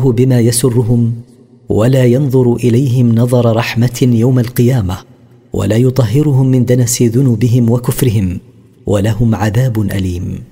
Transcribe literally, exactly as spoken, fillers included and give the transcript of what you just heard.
الله بما يسرهم ولا ينظر إليهم نظر رحمة يوم القيامة ولا يطهرهم من دنس ذنوبهم وكفرهم ولهم عذاب أليم.